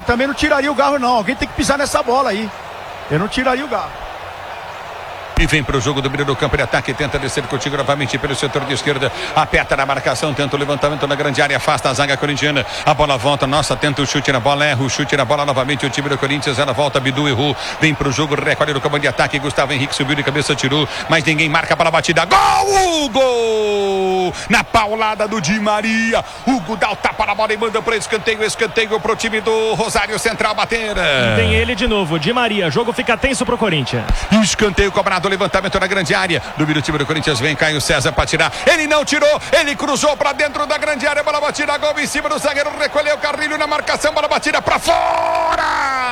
também não tiraria o Garro, não. Alguém tem que pisar nessa bola aí. Eu não tiraria o Garro. E vem para o jogo do meio do campo de ataque, tenta descer contigo novamente pelo setor de esquerda, aperta na marcação, tenta o levantamento na grande área, afasta a zaga corintiana, a bola volta, nossa, tenta o chute na bola, erra o chute na bola novamente, o time do Corinthians, ela volta, Bidu errou, vem para o jogo, recolhe no campo de ataque, Gustavo Henrique subiu de cabeça, tirou, mas ninguém marca para a batida, gol! Gol! Na paulada do Di Maria, Hugo dá o tapa na bola e manda para escanteio para o time do Rosário Central bater. E tem ele de novo, Di Maria, jogo fica tenso pro Corinthians. Escanteio cobrado, levantamento na grande área, do time do Corinthians, vem Caio César para tirar, ele não tirou, ele cruzou para dentro da grande área, bola batida, gol em cima do zagueiro, recolheu Carrilho na marcação, bola batida para fora,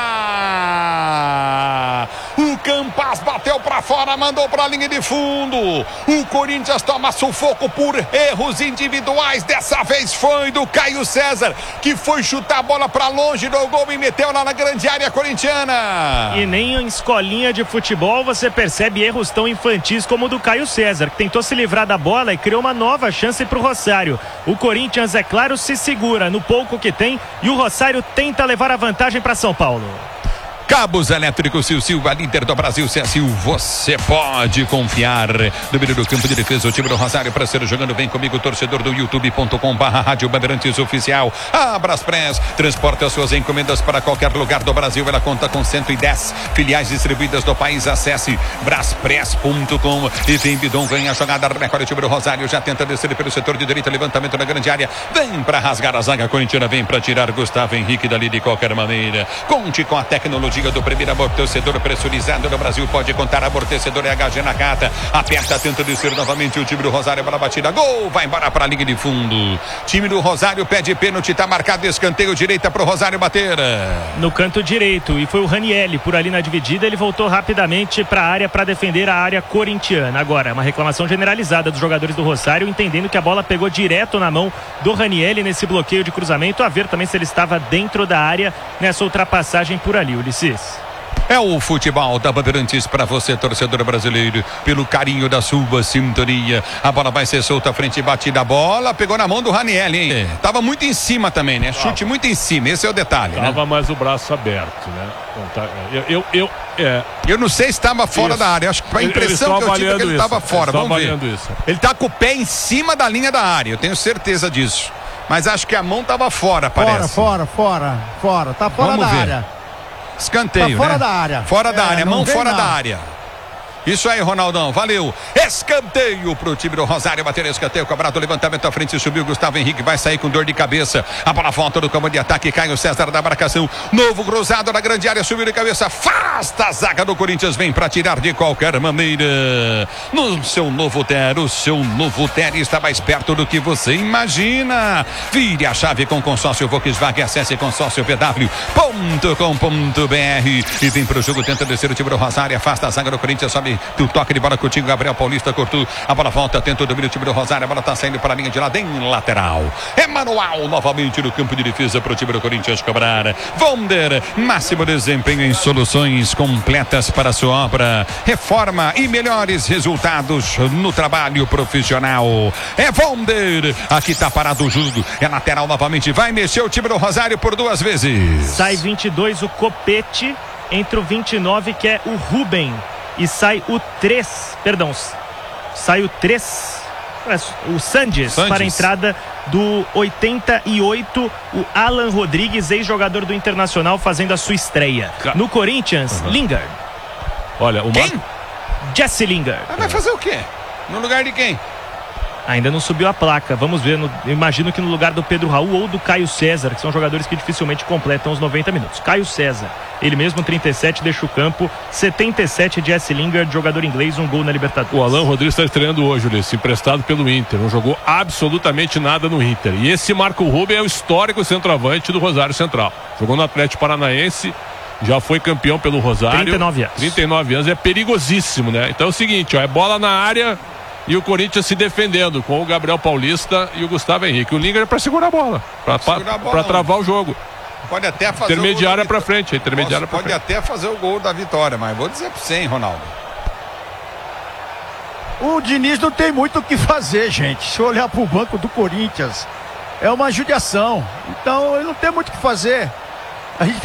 o Campas bateu para fora, mandou para a linha de fundo, o Corinthians toma sufoco por erros individuais, dessa vez foi do Caio César, que foi chutar a bola para longe do gol e meteu lá na grande área corintiana. E nem em escolinha de futebol você percebe erros tão infantis como o do Caio César, que tentou se livrar da bola e criou uma nova chance para o Rosário. O Corinthians, é claro, se segura no pouco que tem e o Rosário tenta levar a vantagem para São Paulo. Cabos Elétricos Silva, líder do Brasil, Sil, você pode confiar. No meio do campo de defesa, o time do Rosário para ser jogando bem comigo, torcedor do youtube.com/Rádio Bandeirantes Oficial. A Braspress transporta suas encomendas para qualquer lugar do Brasil. Ela conta com 110 filiais distribuídas do país. Acesse braspress.com e vem Bidon, ganha a jogada, recolhe o time do Rosário, já tenta descer pelo setor de direita, levantamento na grande área, vem para rasgar a zaga corintiana, vem para tirar Gustavo Henrique dali de qualquer maneira. Conte com a tecnologia do primeiro amortecedor pressurizado no Brasil, pode contar, amortecedor HG Nakata, aperta, tenta descer novamente o time do Rosário para a batida, gol, vai embora para a linha de fundo, time do Rosário pede pênalti, está marcado escanteio, direita para o Rosário bater. No canto direito, e foi o Ranielli por ali na dividida, ele voltou rapidamente para a área para defender a área corintiana. Agora, uma reclamação generalizada dos jogadores do Rosário, entendendo que a bola pegou direto na mão do Ranielli nesse bloqueio de cruzamento, a ver também se ele estava dentro da área nessa ultrapassagem por ali, Ulisses. É o futebol da Bandeirantes para você, torcedor brasileiro, pelo carinho da sua sintonia. A bola vai ser solta à frente, batida a bola, pegou na mão do Ranielli, hein? Tava muito em cima também, né? Chute muito em cima, esse é o detalhe, tava, né? mais o braço aberto, né? Eu não sei se estava fora isso. da área, acho que a impressão que eu tive é que ele estava fora, vamos ver. Isso. Ele tá com o pé em cima da linha da área, eu tenho certeza disso. Mas acho que a mão estava fora, parece. Fora. Tá fora vamos da ver. área. Escanteio, tá fora né? da área. Fora da área, mão fora não. da área. Isso aí, Ronaldão, valeu. Escanteio pro time do Rosário, bater escanteio, cobrado, levantamento à frente, subiu Gustavo Henrique, vai sair com dor de cabeça. A bola volta do campo de ataque, Caio César da marcação. Novo cruzado na grande área, subiu de cabeça, afasta a zaga do Corinthians, vem para tirar de qualquer maneira. No seu novo Ter, o seu novo Ter está mais perto do que você imagina. Vire a chave com consórcio Volkswagen, acesse consórciovw.com.br e vem pro jogo, tenta descer o time do Rosário, afasta a zaga do Corinthians, sobe do toque de bola contigo, Gabriel Paulista cortou, a bola volta, tenta o domínio do time do Rosário, a bola tá saindo para a linha de lado em lateral. É manual novamente no campo de defesa para o time do Corinthians cobrar. Vonder, máximo desempenho em soluções completas para a sua obra, reforma e melhores resultados no trabalho profissional. É Vonder, aqui tá parado o jogo, é lateral novamente, vai mexer o time do Rosário por duas vezes. Sai 22 o Copete, entre o 29 que é o Ruben. E sai o 3, perdão, sai o 3, o Sandes. Para a entrada do 88, o Alan Rodrigues, ex-jogador do Internacional, fazendo a sua estreia. No Corinthians, Lingard. Olha, quem? Jesse Lingard. Vai fazer o quê? No lugar de quem? Ainda não subiu a placa, vamos ver, eu imagino que no lugar do Pedro Raul ou do Caio César, que são jogadores que dificilmente completam os 90 minutos. Caio César, ele mesmo 37, deixa o campo, 77 de Jesse Lingard, jogador inglês, um gol na Libertadores. O Alan Rodrigues está estreando hoje, Ulisses, emprestado pelo Inter, não jogou absolutamente nada no Inter. E esse Marco Ruben é o histórico centroavante do Rosário Central, jogou no Atlético Paranaense, já foi campeão pelo Rosário. 39 anos, é perigosíssimo, né? Então é o seguinte, ó, é bola na área e o Corinthians se defendendo com o Gabriel Paulista e o Gustavo Henrique. O Lingard é para segurar a bola, para travar o jogo. Pode até fazer intermediária para frente, intermediária para frente. Pode até fazer o gol da vitória, mas vou dizer para você, hein, Ronaldo. O Diniz não tem muito o que fazer, gente. Se olhar para o banco do Corinthians, é uma judiação. Então ele não tem muito o que fazer. A gente